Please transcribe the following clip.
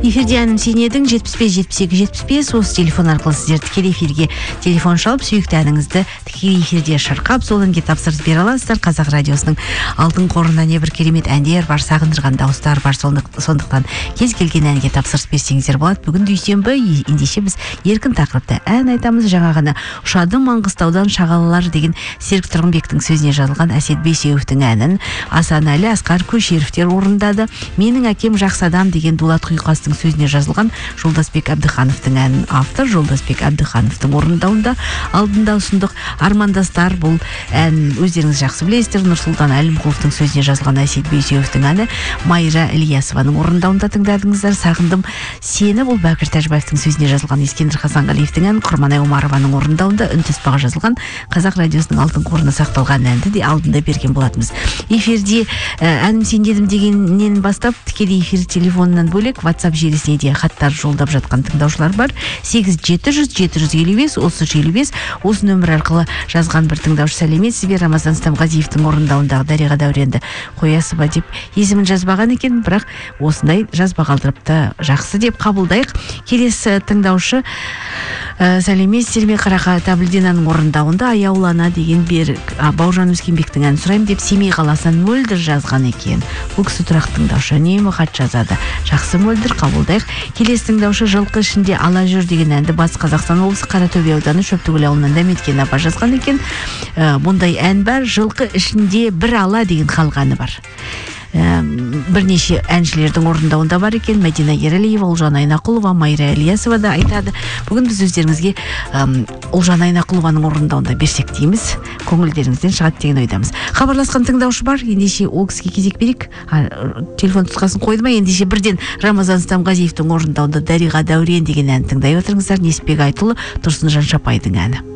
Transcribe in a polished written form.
Эфирде әнім сен едің 75-72-75 осы телефон арқылы сіздер тікелей эфирге телефон шалып, сүйікті әніңізді тікелей эфирде шырқап, сол әнге тапсырыс бере аласыздар. Қазақ радиосының алтын қорында небір керемет әндер бар, сағындырған дауыстар бар. Сондықтан кез келген әнге тапсырыс берсеңіздер болады. Бүгін дүйсенбі, ендеше біз еркін тақырыпта ән айтамыз. Жаңа ғана ұшадым Маңғыстаудан шағалалар деген Серік Тұрғынбектің сөзіне жазылған Әсет Бейсеуовтің әнін Асанәлі, Асқар Көшеровтер орындады. Менің әкем жақсы адам деген Дулат Құйқастың сөзіне жазылған Жолдасбек Әбдіхановтың әнін автор Жолдасбек Әбдіхановтың орындауында алдында ұсындық. Армандастар, бұл ән өздеріңіз жақсы білесіздер. Нұрсұлтан Әлімқұловтың сөзіне жазылған Әсет Бейсеуовтің әні Майра Ильясованың орындауында тыңдадыңыздар. Сағындым сені, бұл Бәкір Тәжбаевтың сөзіне жазылған Ескендір Хасанғалиевтің әні Құрманай Омарованың орындауында үнтіспаға жазылған Қазақ радиосының алтын қорына сақталған әнді де алдында берген болатымыз. Эфирде әнім сен едім дегеннен бастап тікелей эфир телефонынан бөлек WhatsApp желісіне де хаттар жолдап жатқан тыңдаушылар бар. 8700-755-3055 осы нөмір арқылы жазған бір тыңдаушы. Сәлеметсіз бе, Рамазан Стамғазиевтің орындауындағы Дариға Дәуренді қоясы ба деп есімін жазбаған екен, бірақ осындай жазба қалдырыпты. Жақсы деп қабылдайық. Келесі тыңдаушы сәлеметсіздер ме, Қарақат Абылдинаның орындауында Аяулана деген берік Бауыржан Өскенбектің әнін сұраймын деп Семей қаласынан Мөлдір жазған екен. Бұл кісі тұрақты тыңдаушы, үнемі хат жазады. Жақсы, Мөлдір, қабылдайық. Келесі тыңдаушы жылқы ішінде ала жүр деген әнді Батыс Қазақстан облысы Қаратөбе ауданы Шөптігүл ауылынан Дәметкен апа жазған екен. Бұндай ән бар, жылқы ішінде бір ала деген халық әні бар. Бірнеше әншілердің орындауында бар екен. Мәдина Ералиева, Ұлжан Айнақұлова, Майра Ильясова да айтады. Бүгін біз өздеріңізге Ұлжан Айнақұлованың орындауында берсек дейміз, көңілдеріңізден шығады деген ойдамыз. Хабарласқан тыңдаушы бар, ендеше ол кісіге кезек берейік. Телефон тұтқасын қойды ма? Ендеше бірден Рамазан Стамғазиевтің орындауында Дариға Дәурен деген ән тыңдай отырыңыздар. Несіпбек Айтұлы, Тұрсынжан Шапайдың әні.